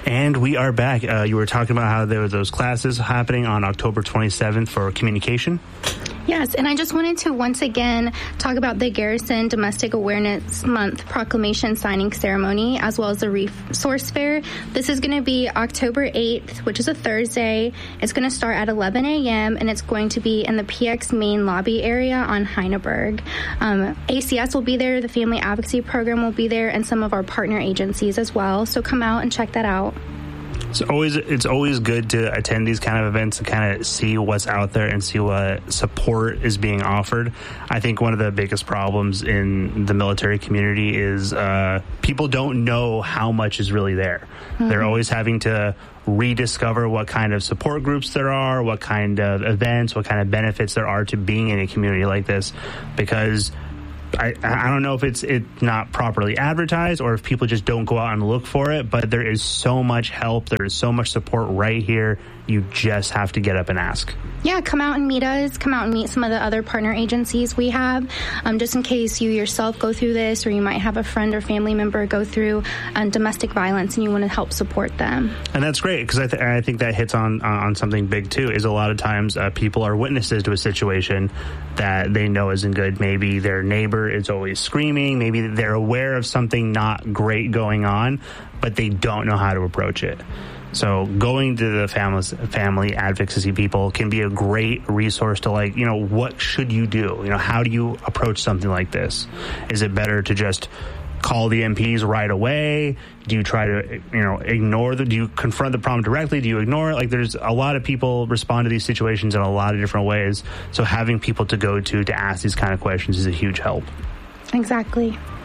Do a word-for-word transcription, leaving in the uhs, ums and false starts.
And we are back. Uh, you were talking about how there were those classes happening on October twenty-seventh for communication. Yes, and I just wanted to once again talk about the Garrison Domestic Awareness Month proclamation signing ceremony, as well as the resource fair. This is going to be October eighth, which is a Thursday. It's going to start at eleven a.m., and it's going to be in the P X main lobby area on Heineberg. Um, A C S will be there, the Family Advocacy Program will be there, and some of our partner agencies as well. So come out and check that out. It's always it's always good to attend these kind of events and kind of see what's out there and see what support is being offered. I think one of the biggest problems in the military community is uh, people don't know how much is really there. Mm-hmm. They're always having to rediscover what kind of support groups there are, what kind of events, what kind of benefits there are to being in a community like this, because I, I don't know if it's it not properly advertised or if people just don't go out and look for it, but there is so much help. There is so much support right here. You just have to get up and ask. Yeah, come out and meet us. Come out and meet some of the other partner agencies we have, um, just in case you yourself go through this, or you might have a friend or family member go through um, domestic violence and you want to help support them. And that's great, because I, th- I think that hits on, uh, on something big, too, is a lot of times uh, people are witnesses to a situation that they know isn't good. Maybe their neighbor is always screaming. Maybe they're aware of something not great going on, but they don't know how to approach it. So going to the family, family advocacy people can be a great resource to, like, you know, what should you do? You know, how do you approach something like this? Is it better to just call the M Ps right away? Do you try to, you know, ignore the, do you confront the problem directly? Do you ignore it? Like, there's a lot of people respond to these situations in a lot of different ways. So having people to go to to ask these kind of questions is a huge help. Exactly.